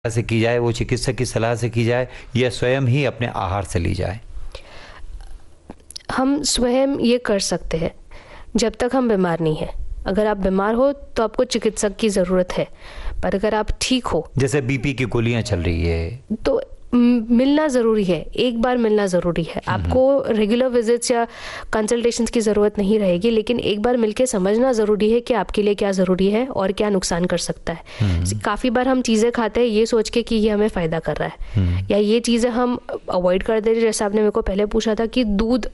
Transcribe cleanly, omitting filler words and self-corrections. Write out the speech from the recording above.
से की जाए, वो चिकित्सक की सलाह से की जाए, या स्वयं ही अपने आहार से ली जाए? हम स्वयं ये कर सकते हैं जब तक हम बीमार नहीं हैं। अगर आप बीमार हो तो आपको चिकित्सक की ज़रूरत है, पर अगर आप ठीक हो, जैसे बीपी की गोलियां चल रही है, तो मिलना ज़रूरी है। एक बार मिलना ज़रूरी है। आपको रेगुलर विजिट्स या कंसल्टेशंस की ज़रूरत नहीं रहेगी, लेकिन एक बार मिलके समझना ज़रूरी है कि आपके लिए क्या ज़रूरी है और क्या नुकसान कर सकता है। काफ़ी बार हम चीज़ें खाते हैं ये सोच के कि ये हमें फ़ायदा कर रहा है, या ये चीज़ें हम अवॉइड कर दे रहे हैं। जैसे आपने मेरे को पहले पूछा था कि दूध